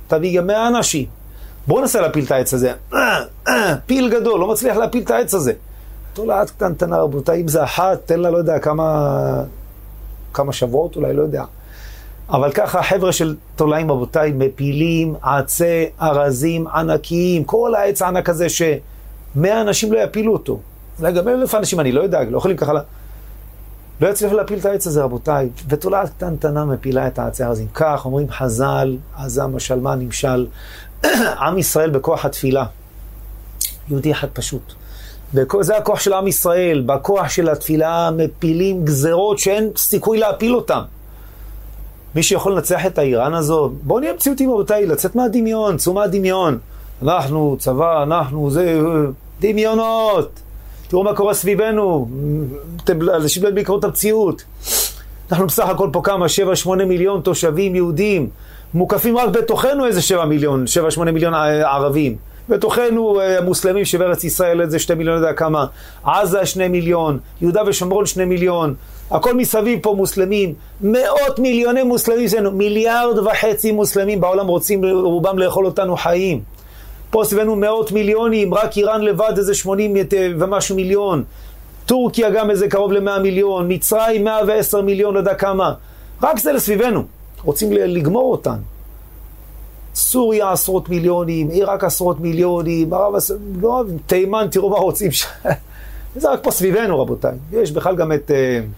תביא גם 100 אנשים. בואו ננסה להפיל את העץ הזה. פיל גדול, לא מצליח להפיל את העץ הזה. תולעת קטנטנה, רבותיי, אם זה אחת, תן לה לא יודע כמה שבועות, אולי לא יודע. אבל ככה החבר'ה של תולעים, רבותיי, מפילים עצי ארזים ענקיים, כל העץ הענק הזה ש100 אנשים לא יפילו אותו. אולי גם 1,000 אנשים, אני לא יודע, לא יכולים ככה לא יצליחו להפיל את העץ הזה, רבותיי. ותולעת קטנטנה מפילה את העצי הארזים. כך אומרים חז"ל, עזם השלמה נמשל, עם ישראל בכוח התפילה. יהודי אחד פשוט. זה הכוח של עם ישראל, בכוח של התפילה מפילים גזרות שאין סיכוי להפיל אותם. מי שיכול לנצח את האיראן הזו, בואו נהיה מציאותים רבותיי, לצאת מהדמיון, צאו מהדמיון. אנחנו, צבא, אנחנו, זה, דמיונות. תראו מה קורה סביבנו, אנשים לא ביקרו את המציאות. אנחנו בסך הכל פה כמה, 7-8 מיליון תושבים יהודים, מוקפים רק בתוכנו איזה 7-8 מיליון ערבים. בתוכנו מוסלמים שבארץ ישראל איזה 2 מיליון, לא יודע כמה, עזה 2 מיליון, יהודה ושומרון 2 מיליון, הכל מסביב פה מוסלמים, 100 מיליוני מוסלמים, 1.5 מיליארד מוסלמים בעולם רוצים רובם לאכול אותנו חיים. פה סביבנו 100 מיליונים, רק איראן לבד איזה 80 ומשהו מיליון, טורקיה גם איזה קרוב ל100 מיליון, מצרים 110 מיליון, לא יודע כמה, רק זה לסביבנו, רוצים לגמור אותן. סוריה 10 מיליונים, עיראק 10 מיליונים, לא, תימן, תראו מה רוצים שם. זה רק פה סביבנו, רבותיי. יש בכלל גם את,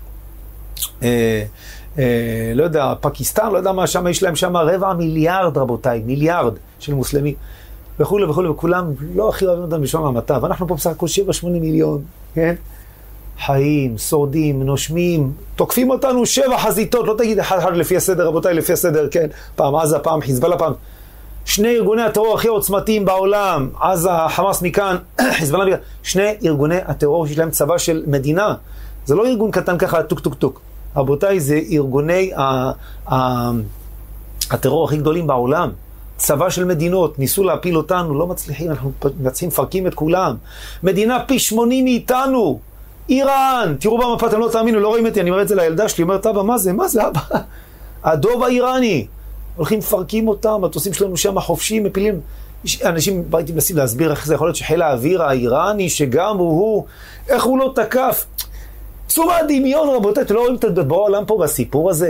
לא יודע, פקיסטן, לא יודע מה שם, יש להם שם 250 מיליארד, רבותיי, מיליארד של מוסלמים. וכו' וכו', וכולם לא הכי אוהבים אותם בשום המטה. ואנחנו פה בסך הכל 7-8 מיליון, כן? חיים, שורדים, נושמים, תוקפים אותנו 7 חזיתות, לא תגיד אחד לפי הסדר, רבותיי, לפי הסדר, כן? פעם עזה, פעם חיזבאללה, פעם. 2 ארגוני הטרור הכי עוצמתיים בעולם, עזה, חמאס מכאן, חיזבאללה מכאן, 2 ארגוני הטרור שיש להם צבא של מדינה. זה לא ארגון קטן ככה, טוק טוק טוק. רבותיי, זה ארגוני הטרור הכי גדולים בעולם. צבא של מדינות, ניסו להפיל אותנו, לא מצליחים, אנחנו מצליחים, מפרקים את כולם. מדינה פי 80 מאיתנו. איראן, תראו במפה, אתם לא תאמינו, לא רואים אותי, אני אומר את זה לילדה שלי, אומרת, אבא, מה זה אבא? הדוב האיראני. הולכים מפרקים אותם, המטוסים שלנו שם חופשיים, מפילים. אנשים הייתי מנסים להסביר איך זה יכול להיות שחיל האוויר האיראני, שגם הוא, איך הוא לא תקף. צאו מהדמיון, רבותיי, אתם לא רואים את בעולם פה בסיפור הזה.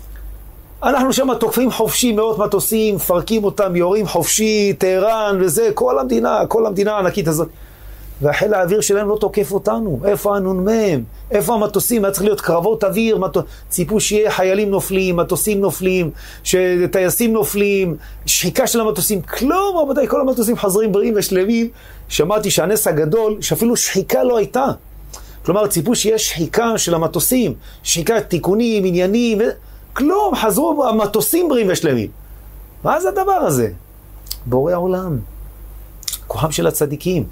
אנחנו שם תוקפים חופשי, 100 מטוסים, מפרקים אותם, יורים חופשי, טהרן וזה, כל המדינה הענקית הזאת. והחיל האוויר שלהם לא תוקף אותנו. איפה הנ"מ? איפה המטוסים? היה צריך להיות קרבות אוויר, ציפו שיהיה חיילים נופלים, מטוסים נופלים, שטייסים נופלים, שחיקה של המטוסים, כלום, רבותיי, כל המטוסים חזרים בריאים ושלמים. שמעתי שהנס הגדול, שאפילו שחיקה לא הייתה. כלומר, ציפו שיהיה שחיקה של המטוסים, שחיקה תיקונים, עניינים, כלום, חזרו המטוסים בריאים ושלמים. מה זה הדבר הזה? בורא העולם. כוחם של הצדיקים.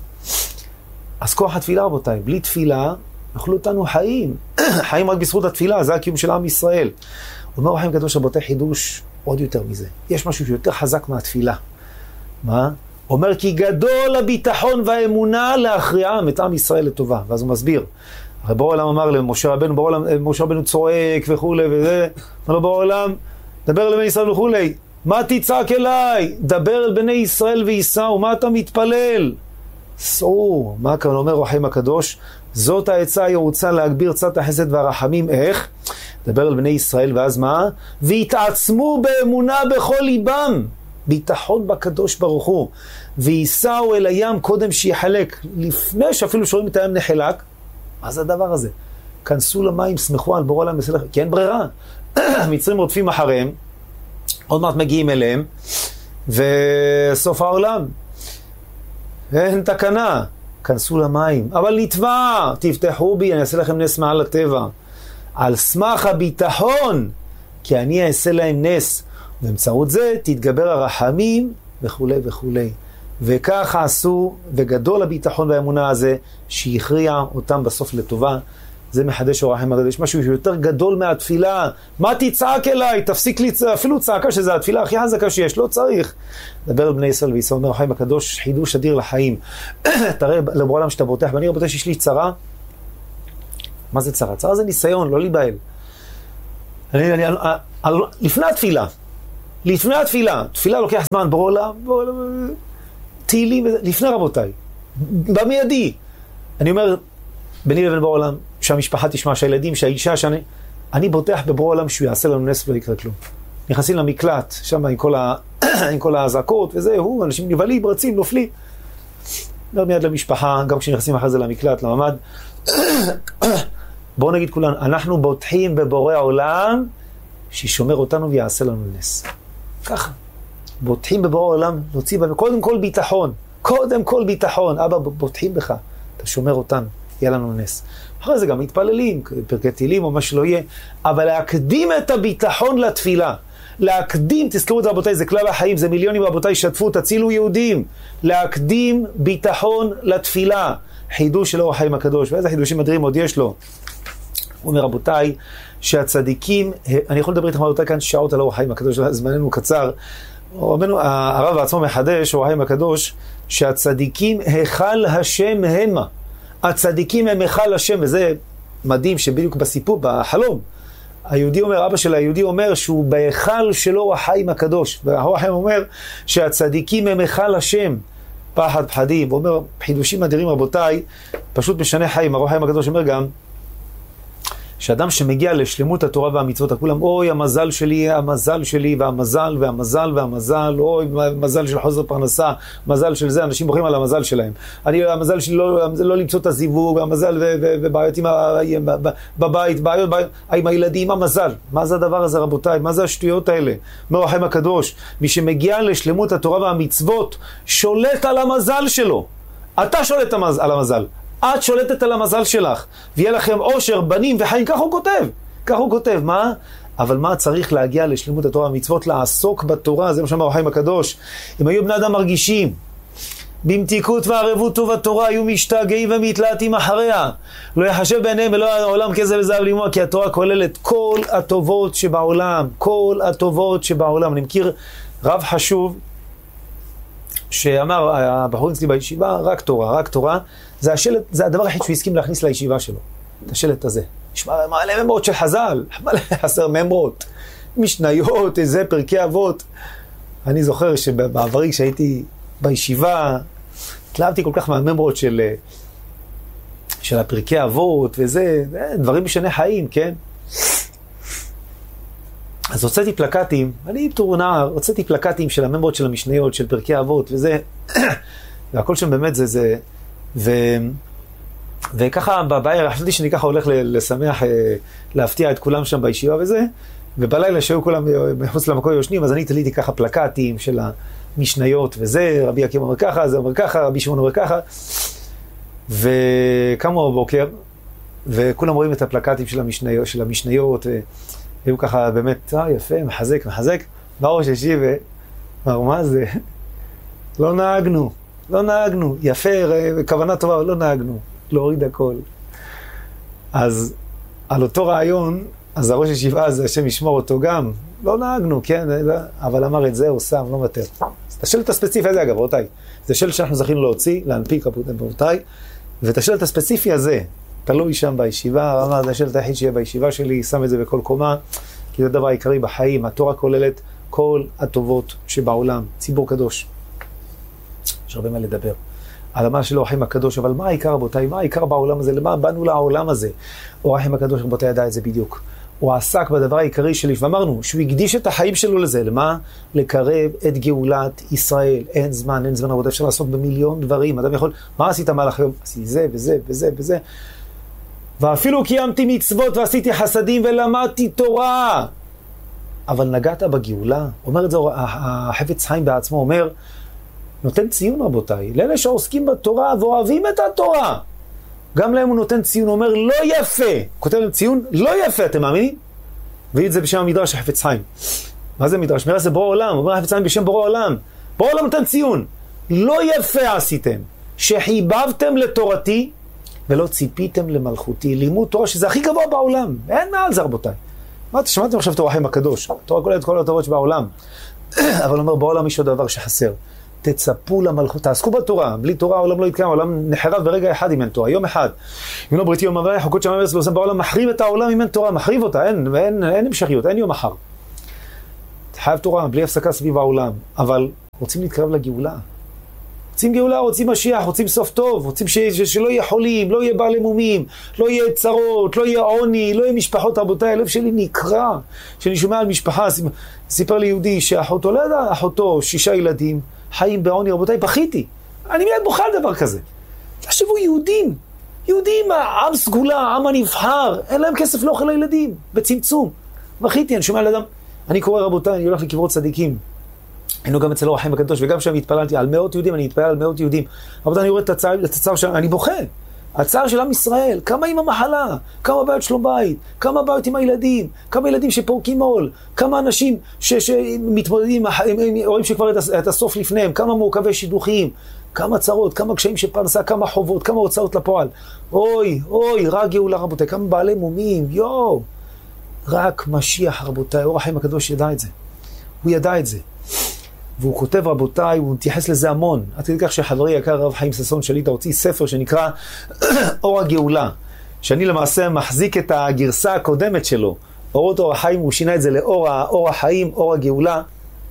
אז כוח התפילה, רבותיי, בלי תפילה, אכלו אותנו חיים. חיים רק בזכות התפילה, זה הקיום של עם ישראל. אומר רחם קדוש, רבותיי, חידוש עוד יותר מזה. יש משהו שיותר חזק מהתפילה. מה? אומר כי גדול הביטחון והאמונה להכריעם את עם ישראל לטובה. ואז הוא מסביר. הרי בורא העולם אמר למשה רבנו, משה רבנו צועק וכו' וזה. אמר לו בורא העולם, דבר אל בני ישראל וכו'. מה תצעק אליי? דבר אל בני ישראל וייסעו, מה אתה מתפלל? סעו, מה כאן אומר רחם הקדוש? זאת העצה הירוצה להגביר צד החסד והרחמים, איך? דבר על בני ישראל, ואז מה? והתעצמו באמונה בכל ליבם, ביטחון בקדוש ברוך הוא, וייסעו אל הים קודם שיחלק, לפני שאפילו שרואים את הים נחלק. מה זה הדבר הזה? כנסו למים, שמחו על בורא עולם בסלח, כי אין ברירה. המצרים רודפים אחריהם, עוד מעט מגיעים אליהם, וסוף העולם. אין תקנה, כנסו למים, אבל נתבע, תפתחו בי, אני אעשה לכם נס מעל הטבע, על סמך הביטחון, כי אני אעשה להם נס, ובאמצעות זה תתגבר הרחמים וכו' וכו'. וכך עשו, וגדול הביטחון והאמונה הזה, שהכריע אותם בסוף לטובה. זה מחדש אורחם הגדול. יש משהו יותר גדול מהתפילה. מה תצעק אליי? תפסיק לי, אפילו צעקה שזה התפילה הכי חזקה שיש, לא צריך. דבר על בני ישראל וייסעו, אומר אורחם הקדוש, חידוש אדיר לחיים. תראה לבורא עולם שאתה בוטח, ואני בוטח שיש לי צרה. מה זה צרה? צרה זה ניסיון, לא להיבהל. לפני התפילה, לפני התפילה, תפילה לוקח זמן, ברולה, תהילים, לפני רבותיי, במיידי. אני אומר, ביני לבין בורא עולם, שהמשפחה תשמע, שהילדים, שהאישה, אני בוטח בבורא עולם שהוא יעשה לנו נס ולא יקרה כלום. נכנסים למקלט, שם עם כל ההזעקות, וזהו, אנשים נבלים, רצים, נופלים. אומר מיד למשפחה, גם כשנכנסים אחרי זה למקלט, לממד, בואו נגיד כולנו, אנחנו בוטחים בבורא עולם, שישומר אותנו ויעשה לנו נס. ככה. בוטחים בבורא עולם, נוציא בנו, קודם כל ביטחון, אבא, בוטחים בך, אתה שומר אותנו, יהיה לנו נס. אחרי זה גם מתפללים, פרקי תהילים או מה שלא יהיה, אבל להקדים את הביטחון לתפילה. להקדים, תזכרו את זה רבותיי, זה כלל החיים, זה מיליונים רבותיי, שתפו, תצילו יהודים. להקדים ביטחון לתפילה. חידוש של אור החיים הקדוש. ואיזה חידושים אדירים עוד יש לו? הוא אומר רבותיי, שהצדיקים, אני יכול לדבר איתכם רבותיי כאן שעות על אור החיים הקדוש, זמננו קצר. הרב בעצמו מחדש, אור החיים הקדוש, שהצדיקים היכל השם המה. הצדיקים הם היכל השם, וזה מדהים שבדיוק בסיפור, בחלום, היהודי אומר, אבא של היהודי אומר שהוא בהיכל של אור החיים הקדוש, ואור החיים אומר שהצדיקים הם היכל השם, פחד פחדים, הוא אומר, חידושים אדירים רבותיי, פשוט משנה חיים. אור החיים הקדוש אומר גם, שאדם שמגיע לשלמות התורה והמצוות, כולם, אוי, המזל שלי, והמזל, אוי, מזל של חוסר פרנסה, מזל של זה, אנשים בוחרים על המזל שלהם. המזל שלי לא למצוא את הזיווג, המזל ובעיות בבית, בעיות עם הילדים, המזל. מה זה הדבר הזה רבותיי? מה זה השטויות האלה? אומר החיים הקדוש, מי שמגיע לשלמות התורה והמצוות, שולט על המזל שלו. אתה שולט על המזל. את שולטת על המזל שלך, ויהיה לכם עושר, בנים וחיים, כך הוא כותב, מה? אבל מה צריך להגיע לשלמות התורה והמצוות? לעסוק בתורה, זה מה שאמר החיים הקדוש. אם היו בני אדם מרגישים, במתיקות וערבות טוב התורה, היו משתגעים ומתלהטים אחריה, לא יחשב בעיניהם ולא העולם כסף וזהב לימוע, כי התורה כוללת כל הטובות שבעולם, אני מכיר רב חשוב, שאמר, הבחור אצלי בישיבה, רק תורה, זה הדבר היחיד שהוא הסכים להכניס לישיבה שלו. את השלט הזה. נשמע מלא ממרות של חז"ל, מלא חסר ממרות, משניות, איזה פרקי אבות. אני זוכר שבעברי כשהייתי בישיבה, התלהבתי כל כך מהממרות של הפרקי אבות, וזה, דברים משנה חיים, כן? אז הוצאתי פלקטים, אני בתור נער, הוצאתי פלקטים של הממרות של המשניות, של פרקי אבות, וזה, והכל שם באמת זה, וככה בבעיה, חשבתי שאני ככה הולך לשמח, להפתיע את כולם שם בישיבה וזה, ובלילה שהיו כולם מחוץ למקום יושנים, אז אני תליתי ככה פלקטים של המשניות וזה, רבי עקיבא אומר ככה, זה אומר ככה, רבי שמעון אומר ככה, וקמו בבוקר, וכולם רואים את הפלקטים של המשניות, והיו ככה באמת, יפה, מחזק, בראש השיב, אמר, מה זה? לא נהגנו, יפה, כוונה טובה, אבל לא נהגנו, להוריד הכל. אז על אותו רעיון, אז הראש הישיבה הזה, השם ישמור אותו גם, לא נהגנו, כן, אבל אמר את זה, הוא שם, לא מטר. אז את השלט הספציפי הזה, אגב, רבותיי, זה שלט שאנחנו זכינו להוציא, להנפיק, רבותיי, ואת השלט הספציפי הזה, תלוי שם בישיבה, אמר, זה השלט היחיד שיהיה בישיבה שלי, שם את זה בכל קומה, כי זה דבר העיקרי בחיים, התורה כוללת כל הטובות שבעולם, ציבור קדוש. יש הרבה מה לדבר. על מה שלא החיים הקדוש, אבל מה העיקר רבותיי? מה העיקר בעולם הזה? למה באנו לעולם הזה? אור החיים הקדוש רבותיי ידע את זה בדיוק. הוא עסק בדבר העיקרי שלי, ואמרנו שהוא הקדיש את החיים שלו לזה. למה? לקרב את גאולת ישראל. אין זמן רבותיי, אפשר לעסוק במיליון דברים. אדם יכול, מה עשית מהלך היום? עשיתי זה. ואפילו קיימתי מצוות ועשיתי חסדים ולמדתי תורה. אבל נגעת בגאולה. אומר את זה החפץ חיים בעצמו, אומר, נותן ציון רבותיי, לאלה שעוסקים בתורה ואוהבים את התורה. גם להם הוא נותן ציון, הוא אומר לא יפה. כותב להם ציון, לא יפה, אתם מאמינים? והיא את זה בשם המדרש החפץ חיים. מה זה מדרש? מראה זה בורא עולם, הוא אומר החפץ חיים בשם בורא עולם. בורא עולם נותן ציון. לא יפה עשיתם, שחיבבתם לתורתי ולא ציפיתם למלכותי. לימוד תורה שזה הכי גבוה בעולם. אין מעל זה רבותיי. מה, שמעתם עכשיו תורה החיים הקדוש? תורה כוללת כל התורות שבעולם. אבל אומר בעולם יש עוד דבר שחסר. תצפו למלכות, תעסקו בתורה, בלי תורה העולם לא יתקיים, העולם נחרב ברגע אחד אם אין תורה, יום אחד. אם לא בריתי יום הבא, חוקות שמיים וארץ לא עושים בעולם, מחריב את העולם אם אין תורה, מחריב אותה, אין המשכיות, אין יום מחר. חייב תורה, בלי הפסקה סביב העולם, אבל רוצים להתקרב לגאולה. רוצים גאולה, רוצים משיח, רוצים סוף טוב, רוצים שלא יהיה חולים, לא יהיה בעלי מומים, לא יהיה צרות, לא יהיה עוני, לא יהיה משפחות. רבותיי, הלב שלי נקרע, שאני שומע על משפחה, סיפר לי יהודי שאחותו, לא יודע, אחותו, 6 ילדים, חיים בעוני. רבותיי, בכיתי. אני מיד בוכה על דבר כזה. תחשבו, יהודים, העם סגולה, העם הנבחר, אין להם כסף לאוכל לילדים, בצמצום. בכיתי, אני שומע על אדם, אני קורא, רבותיי, אני הולך לקברות צדיקים. היינו גם אצל אור החיים הקדוש, וגם שם התפללתי על מאות יהודים, אני התפלל על מאות יהודים. רבותיי, אני רואה את הצער שלנו, אני בוכה. הצער של עם ישראל, כמה עם המחלה, כמה בעיות שלום בית, כמה בעיות עם הילדים, כמה ילדים שפורקים עול, כמה אנשים שמתמודדים, רואים שכבר את הסוף לפניהם, כמה מורכבי שידוכים, כמה צרות, כמה קשיים שפרנסה, כמה חובות, כמה הוצאות לפועל. אוי, רק גאולה, רבותיי, כמה בעלי מומים, רק משיח, רבותיי, אור החיים הקדוש ידע את זה. הוא ידע את זה. והוא כותב, רבותיי, הוא מתייחס לזה המון. עד כדי כך שחברי יקר הרב חיים ששון שליט"א הוציא ספר שנקרא אור הגאולה, שאני למעשה מחזיק את הגרסה הקודמת שלו, אורות אור החיים, הוא שינה את זה לאור החיים, אור הגאולה,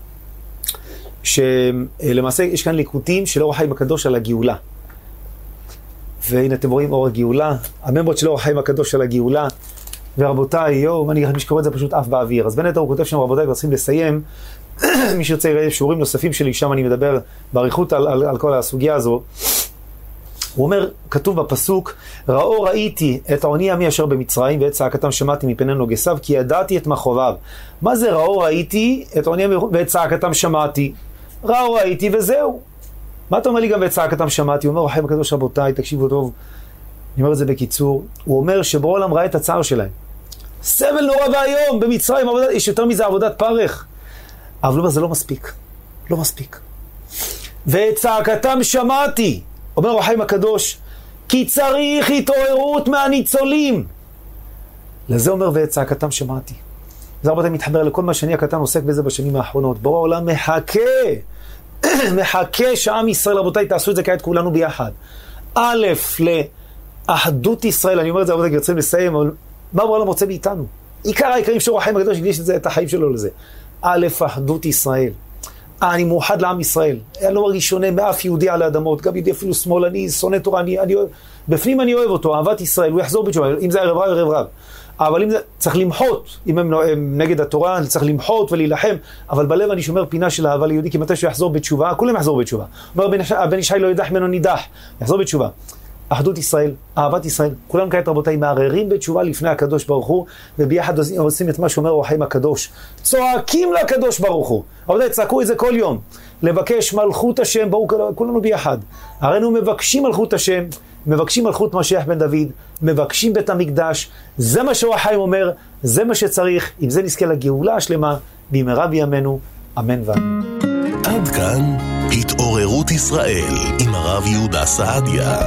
שלמעשה יש כאן ליקוטים של אור החיים הקדוש על הגאולה. והנה אתם רואים אור הגאולה, הממרות של אור החיים הקדוש על הגאולה, ורבותיי, מי שקורא את זה פשוט אף באוויר. אז בין היתר הוא כותב שם, רבותיי, כבר צריכים לסיים, מי שרצה לראות שיעורים נוספים שלי, שם אני מדבר בעריכות על כל הסוגיה הזו. הוא אומר, כתוב בפסוק, ראיתי את העוני עמי אשר במצרים, ואת צעקתם שמעתי מפני נוגסיו, כי ידעתי את מכאוביו. מה זה ראיתי את העוני עמי ואת צעקתם שמעתי? ראיתי וזהו. מה אתה אומר לי גם ואת צעקתם שמעתי? הוא אומר, החיים הקדוש, רבותיי, תקשיבו טוב, אני אומר את זה בקיצור. הוא אומר שבעולם ראה את הצער שלהם. סבל נורא והיום, במצרים, יש יותר מזה עבודת פרך. אבל הוא אומר, זה לא מספיק. לא מספיק. ואת צעקתם שמעתי. אומר החיים הקדוש, כי צריך התעוררות מהניצולים. לזה אומר, ואת צעקתם שמעתי. זה רבותיי מתחבר לכל מה שאני הקטן עוסק בזה בשנים האחרונות. בורא העולם מחכה שעם ישראל, רבותיי, תעשו את זה כעת כולנו ביחד. א', לאחדות ישראל, אני אומר את זה, רבותיי, רוצים לסיים, אבל מה בורא העולם רוצה מאיתנו? עיקר העיקרים של החיים הקדוש, הקדיש את החיים שלו לזה. א', אחדות ישראל. אני מאוחד לעם ישראל. אני לא מרגיש שונה מאף יהודי על האדמות, גם יהודי אפילו שמאלני, שונא תורה, בפנים אני אוהב אותו, אהבת ישראל, הוא יחזור בתשובה, אם זה ערב רב. אבל אם זה, צריך למחות, אם הם נגד התורה, צריך למחות ולהילחם, אבל בלב אני שומר פינה של אהבה ליהודי, כי מתי שהוא יחזור בתשובה, כולם יחזור בתשובה. אומר, הבן ישי לא ידח ממנו נידח, יחזור בתשובה. אחדות ישראל, אהבת ישראל, כולם כעת רבותיי מערערים בתשובה לפני הקדוש ברוך הוא, וביחד עושים את מה שאומר אור החיים הקדוש. צועקים לקדוש ברוך הוא. רבותיי, צעקו את זה כל יום. לבקש מלכות השם, בואו כולנו ביחד. הראינו מבקשים מלכות השם, מבקשים מלכות משיח בן דוד, מבקשים בית המקדש. זה מה שאור החיים אומר, זה מה שצריך. אם זה נזכה לגאולה השלמה, במהרה בימינו, אמן ואמן. עד כאן התעוררות ישראל עם הרב יהודה סעדיה.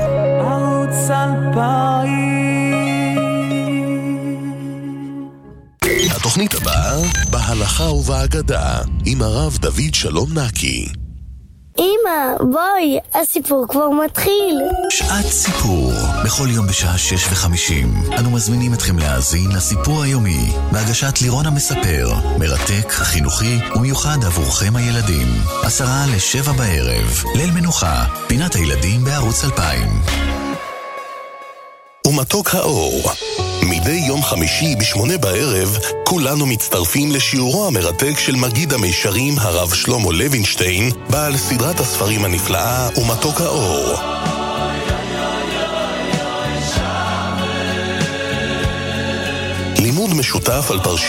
התוכנית הבאה בהלכה ובאגדה עם הרב דוד שלום נקי. אמא, בואי, הסיפור כבר מתחיל. שעת סיפור, בכל יום בשעה 6:50. אנו מזמינים אתכם להאזין לסיפור היומי, בהגשת לירון המספר, מרתק, חינוכי ומיוחד עבורכם הילדים. 6:50 בערב, ליל מנוחה, פינת הילדים בערוץ 2000. ומתוק האור, מדי יום חמישי ב8 בערב, כולנו מצטרפים לשיעורו המרתק של מגיד המישרים הרב שלמה לוינשטיין, בעל סדרת הספרים הנפלאה ומתוק האור. לימוד משותף על פרשיות